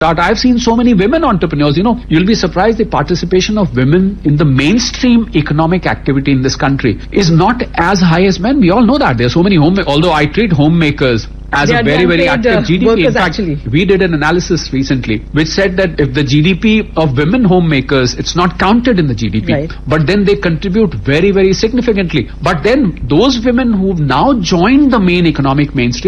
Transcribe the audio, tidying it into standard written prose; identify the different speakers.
Speaker 1: I've seen so many women entrepreneurs, you'll be surprised the participation of women in the mainstream economic activity in this country is not as high as men. We all know that. There are so many although I treat homemakers as a very, very active GDP. In fact, we did an analysis recently which said that if the GDP of women homemakers, it's not counted in the GDP,
Speaker 2: right,
Speaker 1: but then they contribute very, very significantly. But then those women who've now joined the main economic mainstream,